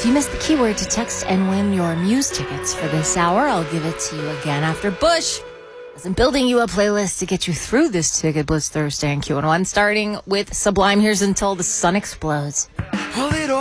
If you missed the keyword to text and win your Muse tickets for this hour, I'll give it to you again after Bush. I'm building you a playlist to get you through this Ticket Blitz Thursday in Q101, starting with Sublime. Here's Until the Sun Explodes.